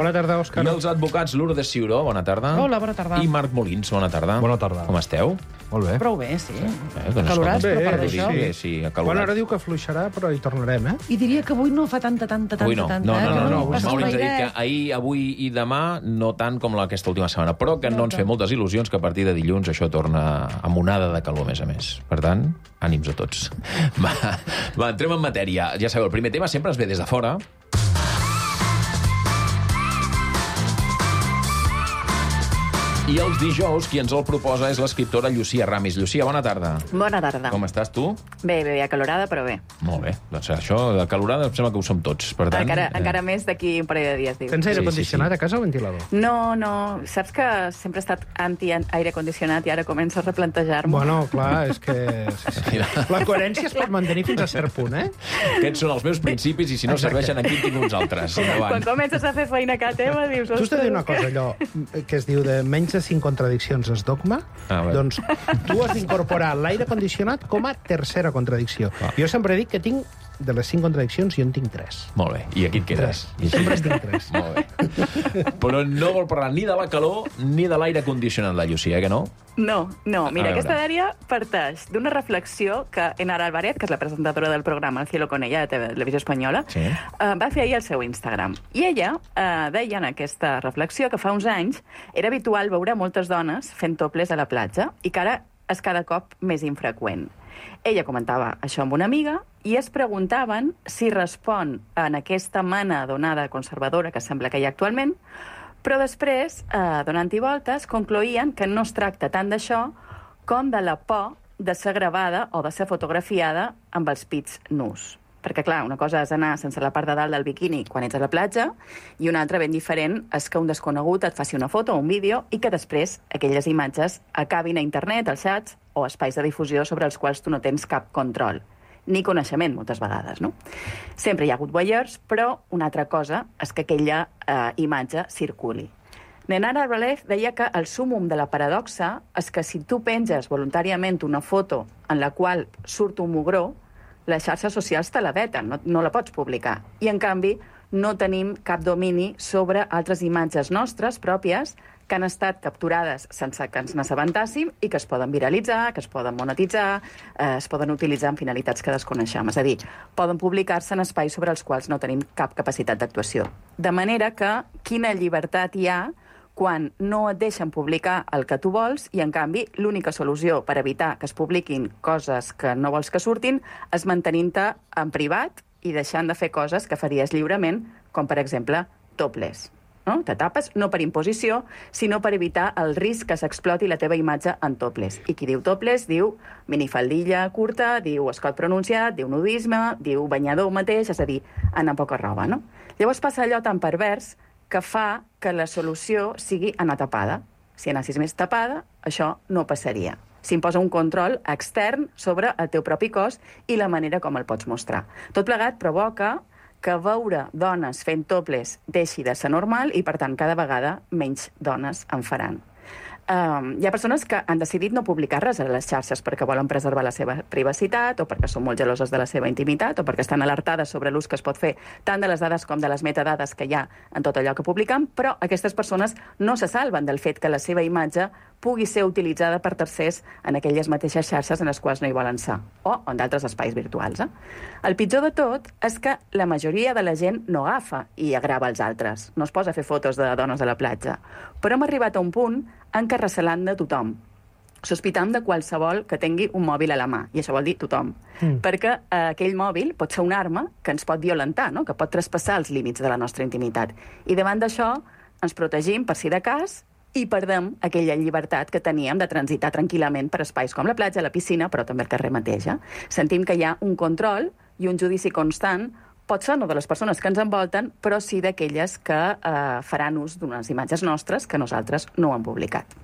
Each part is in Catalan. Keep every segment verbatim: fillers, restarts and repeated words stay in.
Bona tarda, Òscar. I els advocats Lourdes Ciuró, bona tarda. Hola, bona tarda. I Marc Molins, bona tarda. Bona tarda. Com esteu? Molt bé. Prou bé, sí. Eh, doncs, Acalorats, escolta, però per bé, això. Sí, sí, acalorat. Bueno, ara diu que fluixarà, però hi tornarem, eh? I diria que avui no fa tanta, tanta, tanta, Avui no. tanta. No, eh? no, no, no, no. avui El no. Mauri ens ha dit que ahir, avui i demà no tant com aquesta última setmana, però que no ens fem moltes il·lusions que a partir de dilluns això torna amb onada de calor, a més a més. Per tant, ànims a tots. Va, va, entrem en matèria. Ja sabeu, el primer tema sempre ens ve des de fora. I els dijous qui ens el proposa és l'escriptora Llucia Ramis. Llucia, bona tarda. Bona tarda. Com estàs tu? Bé, bé, acalorada, però bé. Molt bé. Doncs això, de calorada, em sembla que ho som tots. Per tant, Encara, eh, encara més d'aquí un parell de dies, diu. Tens aire Sí, sí, condicionat a casa o ventilador? No, no, saps que sempre he estat anti-aire condicionat i ara començo a replantejar-m'ho. Bueno, clar, és que... La coherència es pot mantenir fins a cert punt, eh? Aquests són els meus principis i si no serveixen aquí en tinc uns altres. Endavant. Quan comences a fer feina a casa teva, dius... Tu has de dir una "Ostres, cosa, allò que es diu de menys de cinc contradiccions es dogma, Ah, bé. doncs tu has d'incorporar l'aire condicionat com a tercera contradicció. Ah. Jo sempre dic que tinc, de les cinc contradiccions, jo en tinc tres. Molt bé. I aquí et quedes. I així. Sempre en tinc tres. Molt bé. Però no vol parlar ni de la calor ni de l'aire condicionat, la Llucia, eh, que no? No, no, A mira, veure. aquesta dèria parteix d'una reflexió que Enara Albaret, que és la presentadora del programa El cielo con ella, de Televisió Espanyola, Sí. eh, va fer ahir al seu Instagram. I ella eh, deia en aquesta reflexió que fa uns anys era habitual veure moltes dones fent toples a la platja i que ara és cada cop més infreqüent. Ella comentava això amb una amiga i es preguntaven si respon en aquesta mana d'onada conservadora que sembla que hi ha actualment, però després, eh, donant-hi voltes, concloïen que no es tracta tant d'això com de la por de ser gravada o de ser fotografiada amb els pits nus. Perquè, clar, una cosa és anar sense la part de dalt del biquini quan ets a la platja i una altra ben diferent és que un desconegut et faci una foto o un vídeo i que després aquelles imatges acabin a internet, als xats o espais de difusió sobre els quals tu no tens cap control ni coneixement, moltes vegades, no? Sempre hi ha hagut voyeurs, però una altra cosa és que aquella eh, imatge circuli. Nenara Arbalez deia que el súmum de la paradoxa és que si tu penges voluntàriament una foto en la qual surt un mugró, les xarxes socials te la veten, no, no la pots publicar. I, en canvi, no tenim cap domini sobre altres imatges nostres pròpies que han estat capturades sense que ens n'assabentàssim i que es poden viralitzar, que es poden monetitzar, eh, es poden utilitzar en finalitats que desconeixem. És a dir, poden publicar-se en espais sobre els quals no tenim cap capacitat d'actuació. De manera que quina llibertat hi ha quan no et deixen publicar el que tu vols i, en canvi, l'única solució per evitar que es publiquin coses que no vols que surtin és mantenint-te en privat i deixant de fer coses que faries lliurement, com, per exemple, topless. No? Te tapes no per imposició, sinó per evitar el risc que s'exploti la teva imatge en topless. I qui diu topless diu minifaldilla curta, diu escot pronunciat, diu nudisme, diu banyador mateix, és a dir, anar amb poca roba, no? Llavors passa allò tan pervers que fa que la solució sigui anar tapada. Si anessis més tapada, això no passaria. S'imposa un control extern sobre el teu propi cos i la manera com el pots mostrar. Tot plegat provoca que veure dones fent topless deixi de ser normal i, per tant, cada vegada menys dones en faran. Um, hi ha persones que han decidit no publicar res a les xarxes perquè volen preservar la seva privacitat o perquè són molt geloses de la seva intimitat o perquè estan alertades sobre l'ús que es pot fer tant de les dades com de les metadades que hi ha en tot allò que publiquen, però aquestes persones no se salven del fet que la seva imatge pugui ser utilitzada per tercers en aquelles mateixes xarxes en les quals no hi volen ser, o en d'altres espais virtuals. Eh? El pitjor de tot és que la majoria de la gent no agafa i agrava els altres, no es posa a fer fotos de dones a la platja, però hem arribat a un punt en què recelant de tothom. Sospitam de qualsevol que tingui un mòbil a la mà, i això vol dir tothom, mm. perquè eh, aquell mòbil pot ser una arma que ens pot violentar, no? Que pot traspassar els límits de la nostra intimitat. I davant d'això ens protegim per si de cas i perdem aquella llibertat que teníem de transitar tranquil·lament per espais com la platja, la piscina, però també el carrer mateix. Eh? Sentim que hi ha un control i un judici constant, pot ser no de les persones que ens envolten, però sí d'aquelles que eh, faran ús d'unes imatges nostres que nosaltres no hem publicat.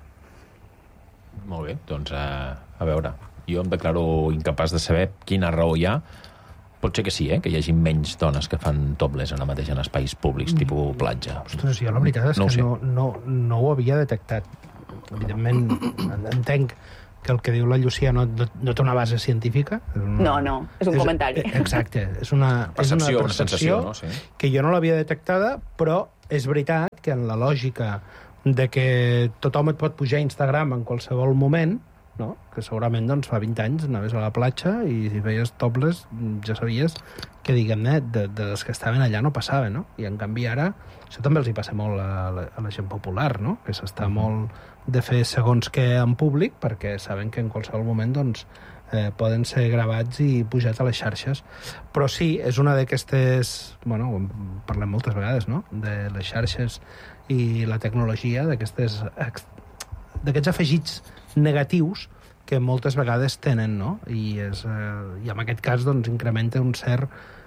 Molt bé, doncs uh, a veure, jo em declaro incapaç de saber quina raó hi ha. Pot ser que sí, eh? Que hi hagi menys dones que fan topless ara mateix en espais públics, mm. tipus platja. Ostres, jo la veritat és no que no, no, no ho havia detectat. Evidentment, entenc que el que diu la Llucia no, no, no té una base científica. Una, no, no, és un és, comentari. Exacte, és una percepció, és una percepció, percepció una sensació, no? Sí. Que jo no l'havia detectada, però és veritat fet que en la lògica de que tothom et pot pujar a Instagram en qualsevol moment, no? Que segurament doncs, fa vint anys anaves a la platja i si feies topless ja sabies que, diguem-ne, de, de les que estaven allà no passava, no? I en canvi ara, això també els hi passa molt a la, a la gent popular, no? Que s'està molt de fer segons què en públic perquè saben que en qualsevol moment doncs, eh, poden ser gravats i pujats a les xarxes. Però sí, és una d'aquestes... Bueno, parlem moltes vegades, no? De les xarxes i la tecnologia, d'aquestes d'aquests afegits negatius que moltes vegades tenen, no? I, és, eh, i en aquest cas doncs, incrementa un cert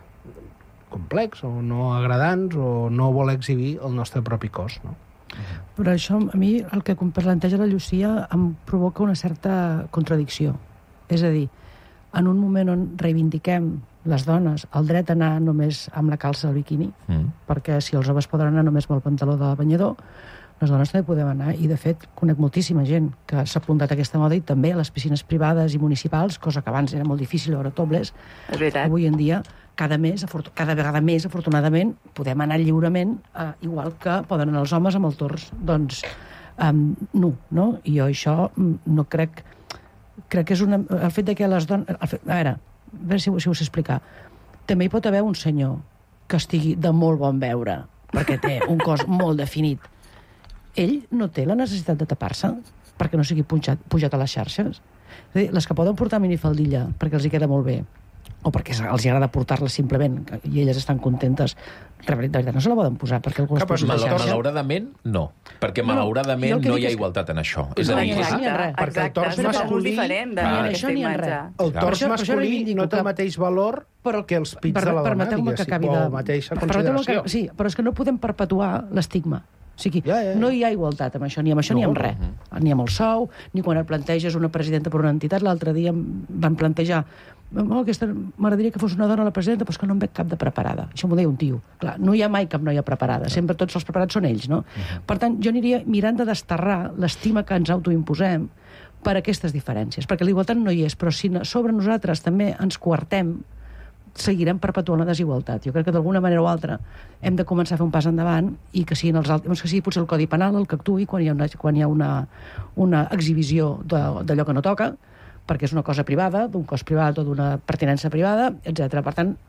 complex o no agradants o no voler exhibir el nostre propi cos, no? Però això, a mi, el que planteja la Llucia em provoca una certa contradicció. És a dir, en un moment on reivindiquem les dones el dret a anar només amb la calça del biquini, mm. perquè si els homes poden anar només amb el pantaló de banyador, les dones també podem anar, i de fet conec moltíssima gent que s'ha apuntat a aquesta moda i també a les piscines privades i municipals, cosa que abans era molt difícil veure topless. És veritat. Avui en dia, cada, mes, cada vegada més, afortunadament, podem anar lliurement, eh, igual que poden anar els homes amb el tors, doncs, um, nu, no? I jo això no crec... Crec que és una... El fet de que les dones... Fet, a veure, a veure si, si ho sé explicar. També hi pot haver un senyor que estigui de molt bon veure, perquè té un cos molt definit. Ell no té la necessitat de tapar-se perquè no sigui pujat, pujat a les xarxes. És a dir, les que poden portar minifaldilla perquè els hi queda molt bé, o perquè els agrada portar-la simplement i elles estan contentes, de veritat no se la poden posar perquè algú les posi a la xarxa. Malauradament, no. Perquè malauradament no, no hi ha igualtat en això. És a dir, exacte, perquè el tors masculí... Ni en això ni en res. El tors masculí no té el mateix valor que els pits de la dona, diguéssim, o mateixa consideració. Sí, però és que no podem perpetuar l'estigma. O sigui, ja, ja, ja. no hi ha igualtat amb això, ni amb això no, ni amb res. Uh -huh. Ni amb el sou, ni quan et planteges una presidenta per una entitat. L'altre dia van plantejar oh, aquesta m'agradaria que fos una dona la presidenta, però és que no en veig cap de preparada. Això m'ho deia un tio. Clar, no hi ha mai cap noia preparada. Sempre tots els preparats són ells, no? Uh -huh. Per tant, jo aniria mirant de desterrar l'estima que ens autoimposem per aquestes diferències, perquè la igualtat no hi és, però si sobre nosaltres també ens coartem, seguirem perpetuant la desigualtat. Jo crec que d'alguna manera o altra hem de començar a fer un pas endavant i que siguin els altres, que sigui potser el Codi Penal el que actuï quan hi ha una, quan hi ha una, una exhibició d'allò que no toca, perquè és una cosa privada, d'un cos privat o d'una pertinença privada, etcètera. Per tant,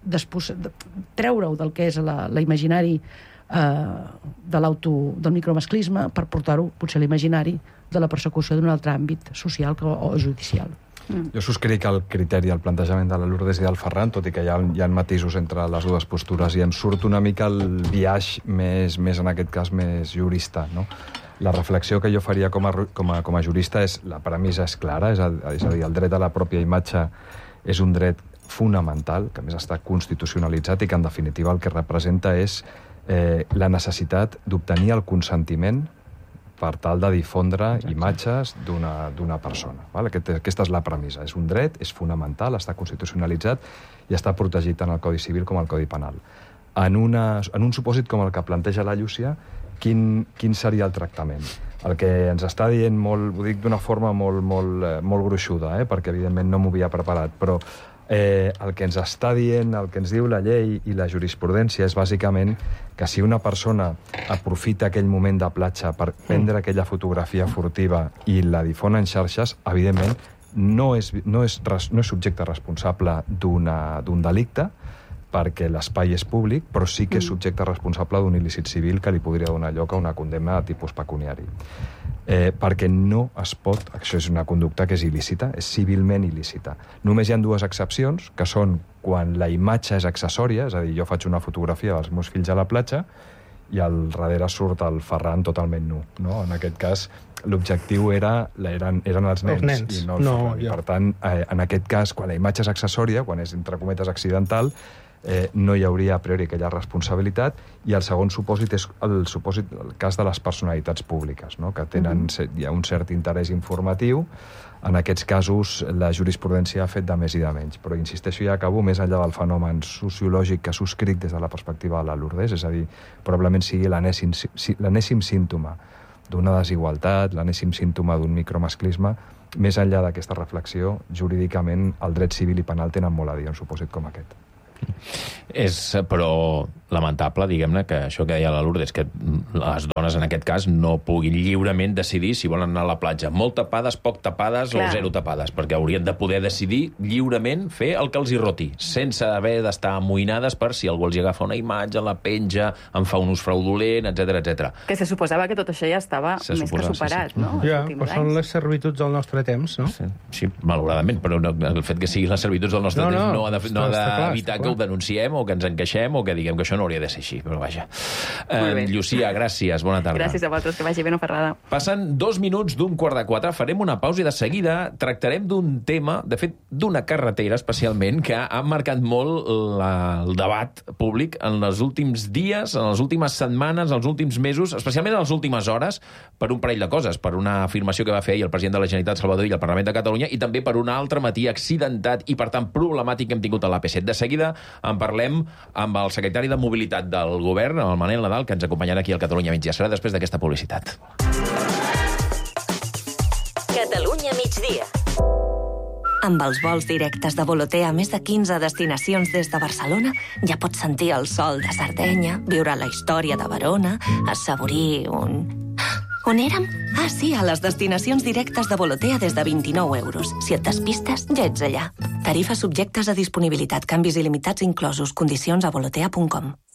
treure-ho del que és la, la imaginari eh, de l'auto, del micromasclisme per portar-ho potser a l'imaginari de la persecució d'un altre àmbit social o, o judicial. Mm. Jo subscric el criteri, el plantejament de la Lourdes i del Ferran, tot i que hi ha, hi ha matisos entre les dues postures, i em surt una mica el biaix més, més en aquest cas, més jurista, no? La reflexió que jo faria com a, com a, com a jurista és, la premissa és clara, és a, és a dir, el dret a la pròpia imatge és un dret fonamental, que a més està constitucionalitzat i que en definitiva el que representa és eh, la necessitat d'obtenir el consentiment per tal de difondre Exacte. imatges d'una persona. Val? Aquest, aquesta és la premissa. És un dret, és fonamental, està constitucionalitzat i està protegit tant al Codi Civil com al Codi Penal. En, una, en un supòsit com el que planteja la Llúcia, quin, quin seria el tractament? El que ens està dient, molt, ho dic d'una forma molt, molt, molt gruixuda, eh? perquè evidentment no m'ho havia preparat, però Eh, el que ens està dient, el que ens diu la llei i la jurisprudència és bàsicament que si una persona aprofita aquell moment de platja per prendre aquella fotografia furtiva i la difon en xarxes, evidentment no és, no és, no és subjecte responsable d'un delicte, perquè l'espai és públic, però sí que és subjecte responsable d'un il·lícit civil que li podria donar lloc a una condemna de tipus pecuniari. Eh, perquè no es pot... Això és una conducta que és il·lícita, és civilment il·lícita. Només hi ha dues excepcions, que són quan la imatge és accessòria, és a dir, jo faig una fotografia dels meus fills a la platja i al darrere surt el Ferran totalment nu. No? En aquest cas, l'objectiu era, eren, eren els nens, els nens. i no el no, Ferran. Jo. Per tant, eh, en aquest cas, quan la imatge és accessòria, quan és, entre cometes, accidental, Eh, no hi hauria a priori aquella responsabilitat, i el segon supòsit és el, supòsit, el cas de les personalitats públiques, no? que tenen mm-hmm. hi ha un cert interès informatiu. En aquests casos la jurisprudència ha fet de més i de menys, però insisteixo i acabo, més enllà del fenomen sociològic que subscric des de la perspectiva de la Lourdes, és a dir, probablement sigui l'enèsim símptoma d'una desigualtat, l'enèsim símptoma d'un micromasclisme. Més enllà d'aquesta reflexió, jurídicament el dret civil i penal tenen molt a dir en un supòsit com aquest. És, però, lamentable, diguem-ne, que això que deia la Lourdes, que les dones, en aquest cas, no puguin lliurement decidir si volen anar a la platja. Molt tapades, poc tapades Clar. o zero tapades, perquè haurien de poder decidir lliurement fer el que els hi roti, sense haver d'estar amoïnades per si algú els hi agafa una imatge, la penja, en fa un ús fraudulent, etcètera, etcètera. Que se suposava que tot això ja estava se més suposa, que superat, sí, sí. no? Ja, però són les servituds del nostre temps, no? Sí, sí malauradament, però no, el fet que siguin les servituds del nostre no, temps no, no ha d'evitar no ha de, que ho denunciem o que ens encaixem o que diguem que això no hauria de ser així, però vaja. Eh, Llucia, gràcies, bona tarda. Gràcies a vosaltres, que vagi ben oferrada. Passen dos minuts d'un quart de quatre, farem una pausa i de seguida tractarem d'un tema, de fet, d'una carretera especialment, que ha marcat molt la, el debat públic en els últims dies, en les últimes setmanes, en els últims mesos, especialment en les últimes hores, per un parell de coses, per una afirmació que va fer ahir el president de la Generalitat, Salvador Illa, al Parlament de Catalunya, i també per un altre matí accidentat i, per tant, problemàtic que hem tingut a l'A P set. De seguida en parlem amb el secretari de Mobilitat del Govern, el Manel Nadal, que ens acompanyarà aquí al Catalunya Migdia. Serà després d'aquesta publicitat. Catalunya Migdia. Amb els vols directes de Volotea a més de quinze destinacions des de Barcelona, ja pots sentir el sol de Sardenya, viure la història de Verona, assaborir un... On érem? Ah, sí, a les destinacions directes de Volotea des de vint-i-nou euros. Si et despistes, ja ets allà. Tarifes subjectes a disponibilitat, canvis il·limitats inclosos, condicions a volotea punt com.